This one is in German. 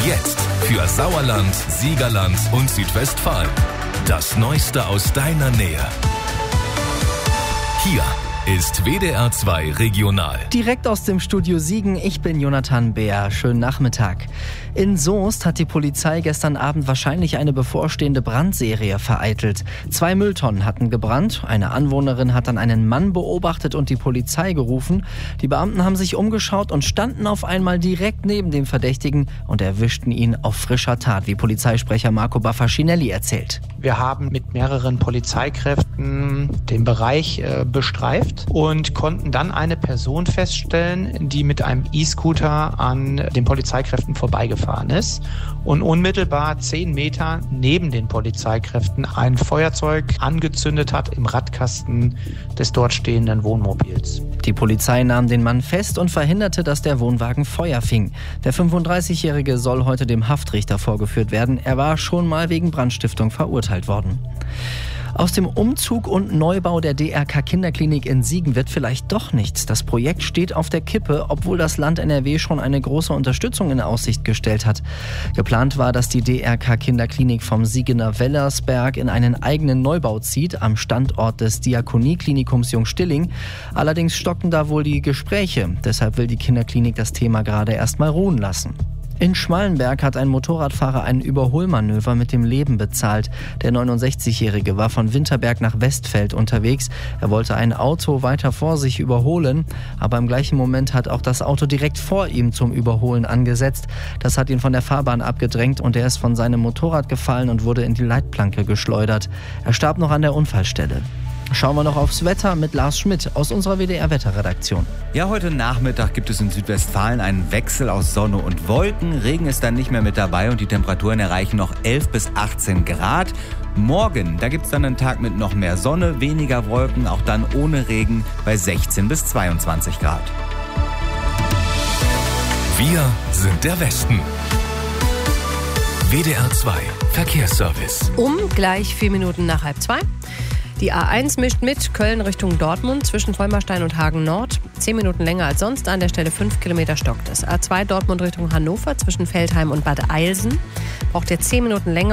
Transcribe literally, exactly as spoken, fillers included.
Jetzt für Sauerland, Siegerland und Südwestfalen. Das Neueste aus deiner Nähe. Hier ist W D R zwei Regional. Direkt aus dem Studio Siegen, ich bin Jonathan Beer. Schönen Nachmittag. In Soest hat die Polizei gestern Abend wahrscheinlich eine bevorstehende Brandserie vereitelt. Zwei Mülltonnen hatten gebrannt. Eine Anwohnerin hat dann einen Mann beobachtet und die Polizei gerufen. Die Beamten haben sich umgeschaut und standen auf einmal direkt neben dem Verdächtigen und erwischten ihn auf frischer Tat, wie Polizeisprecher Marco Baffacinelli erzählt. Wir haben mit mehreren Polizeikräften den Bereich äh, bestreift und konnten dann eine Person feststellen, die mit einem E-Scooter an den Polizeikräften vorbeigefahren ist und unmittelbar zehn Meter neben den Polizeikräften ein Feuerzeug angezündet hat im Radkasten des dort stehenden Wohnmobils. Die Polizei nahm den Mann fest und verhinderte, dass der Wohnwagen Feuer fing. Der fünfunddreißigjährige soll heute dem Haftrichter vorgeführt werden. Er war schon mal wegen Brandstiftung verurteilt worden. Aus dem Umzug und Neubau der D R K-Kinderklinik in Siegen wird vielleicht doch nichts. Das Projekt steht auf der Kippe, obwohl das Land N R W schon eine große Unterstützung in Aussicht gestellt hat. Geplant war, dass die D R K-Kinderklinik vom Siegener Wellersberg in einen eigenen Neubau zieht, am Standort des Diakonieklinikums Jungstilling. Allerdings stocken da wohl die Gespräche. Deshalb will die Kinderklinik das Thema gerade erstmal ruhen lassen. In Schmallenberg hat ein Motorradfahrer ein Überholmanöver mit dem Leben bezahlt. Der neunundsechzigjährige war von Winterberg nach Westfeld unterwegs. Er wollte ein Auto weiter vor sich überholen, aber im gleichen Moment hat auch das Auto direkt vor ihm zum Überholen angesetzt. Das hat ihn von der Fahrbahn abgedrängt und er ist von seinem Motorrad gefallen und wurde in die Leitplanke geschleudert. Er starb noch an der Unfallstelle. Schauen wir noch aufs Wetter mit Lars Schmidt aus unserer W D R-Wetterredaktion. Ja, heute Nachmittag gibt es in Südwestfalen einen Wechsel aus Sonne und Wolken. Regen ist dann nicht mehr mit dabei und die Temperaturen erreichen noch elf bis achtzehn Grad. Morgen, da gibt es dann einen Tag mit noch mehr Sonne, weniger Wolken, auch dann ohne Regen bei sechzehn bis zweiundzwanzig Grad. Wir sind der Westen. W D R zwei Verkehrsservice. Um gleich vier Minuten nach halb zwei. Die A eins mischt mit Köln Richtung Dortmund zwischen Vollmerstein und Hagen Nord. Zehn Minuten länger als sonst, an der Stelle fünf Kilometer stockt es. A zwei Dortmund Richtung Hannover zwischen Veltheim und Bad Eilsen braucht ihr zehn Minuten länger.